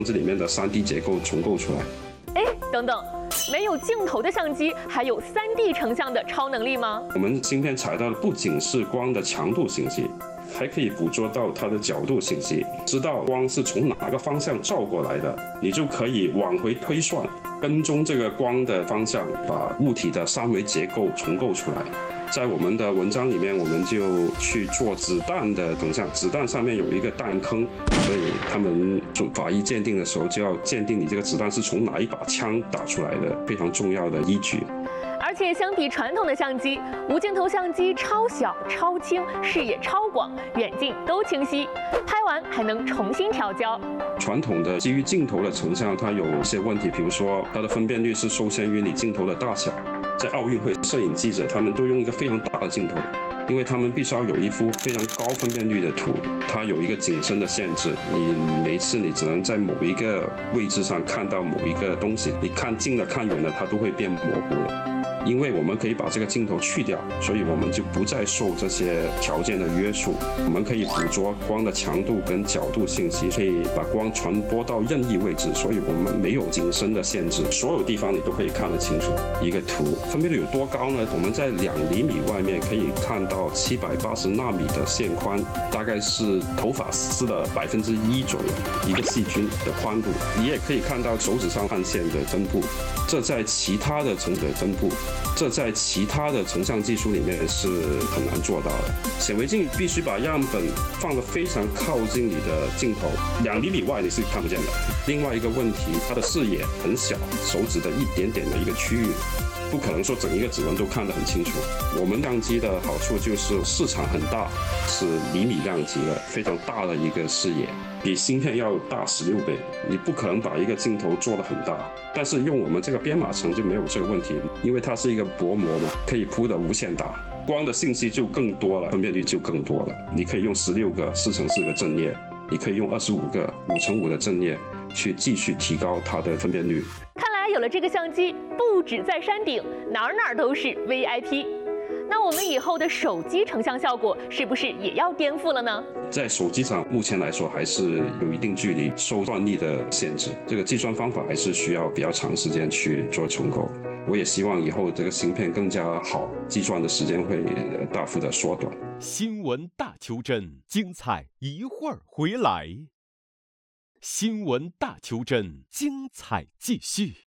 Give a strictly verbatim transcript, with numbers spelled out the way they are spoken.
这里面的 三 D 结构重构出来。 哎，等等，没有镜头的相机还有 三 D 成像的超能力吗？ 我们芯片采到的不仅是光的强度信息，还可以捕捉到它的角度信息，知道光是从哪个方向照过来的，你就可以往回推算，跟踪这个光的方向，把物体的三维结构重构出来。在我们的文章里面，我们就去做子弹的成像，子弹上面有一个弹坑，所以他们做法医鉴定的时候就要鉴定你这个子弹是从哪一把枪打出来的，非常重要的依据。 而且相比传统的相机，无镜头相机超小、超轻，视野超广，远近都清晰，拍完还能重新调焦。 传统的基于镜头的成像，它有一些问题，比如说它的分辨率是受限于你镜头的大小。在奥运会，摄影记者他们都用一个非常大的镜头，因为他们必须要有一幅非常高分辨率的图，它有一个景深的限制，你每次你只能在某一个位置上看到某一个东西，你看近了看远了，它都会变模糊了。因为我们可以把这个镜头去掉，所以我们就不再受这些条件的约束。我们可以捕捉光的强度跟角度信息，可以把光传播到任意位置，所以我们没有景深的限制，所有地方你都可以看得清楚。一个图分辨率有多高呢？我们在两厘米外面可以看到七百八十纳米的线宽，大概是头发丝的百分之一左右，一个细菌的宽度。你也可以看到手指上汗腺的分布，这在其他的层的分布。这在其他的成像技术里面是很难做到的。显微镜必须把样本放得非常靠近你的镜头，两厘米外你是看不见的。另外一个问题，它的视野很小，手指的一点点的一个区域，不可能说整一个指纹都看得很清楚。我们相机的好处就是市场很大，是厘米量级的非常大的一个视野，比芯片要大十六倍。你不可能把一个镜头做得很大，但是用我们这个编码层就没有这个问题，因为它是一个薄膜嘛，可以铺得无限大，光的信息就更多了，分辨率就更多了。你可以用十六个四乘四个阵列，你可以用二十五个五乘五的阵列去继续提高它的分辨率。 看来有了这个相机，不止在山顶，哪儿哪儿都是 V I P。那我们以后的手机成像效果是不是也要颠覆了呢？ 在手机上，目前来说还是有一定距离，受算力的限制，这个计算方法还是需要比较长时间去做重构。我也希望以后这个芯片更加好，计算的时间会大幅的缩短。 新闻大求真，精彩一会儿回来。新闻大求真，精彩继续。